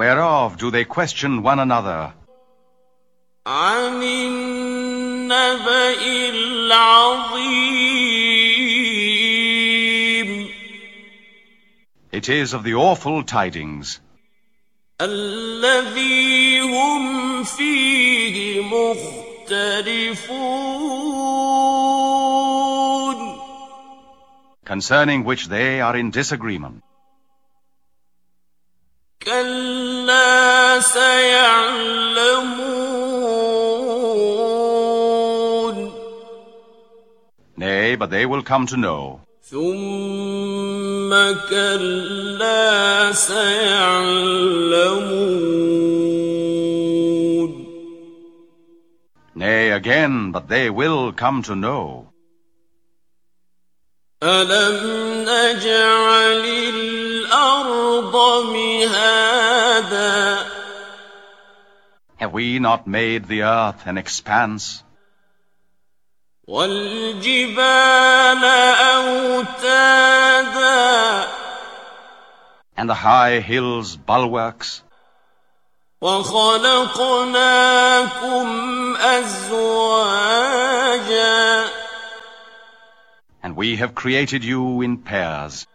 Whereof do they question one another? عن النبأ العظيم. It is of the awful tidings. الذي هم فيه مختلفون. Concerning which they are in disagreement. كلا سيعلمون. Nay, but they will come to know. ثم كلا سيعلمون. Nay, again, but they will come to know. ألم نجعل الأرض مهادا. Have we not made the earth an expanse? والجبال أوتادا. And the high hills bulwarks? وخلقناكم أزواجا. And we have created you in pairs.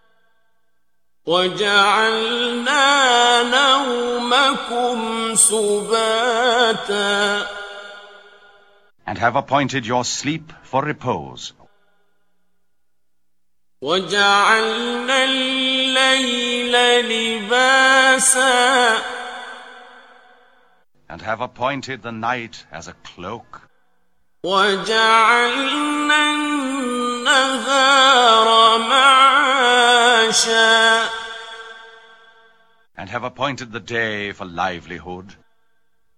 وجعلنا نومكم سباتا. And have appointed your sleep for repose. وجعلنا الليل لباسا. And have appointed the night as a cloak. وجعلنا النهار معاشا. And have appointed the day for livelihood.